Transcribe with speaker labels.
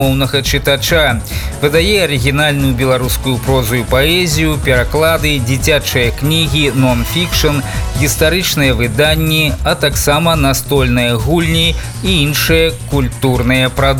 Speaker 1: моўнага чытача. Выдае арыгінальную беларускую прозу і паэзію, пераклады, дзіцячыя кнігі, нон-фікшн, гістарычныя выданні, а таксама настольныя гульні і іншыя культурныя прадукты.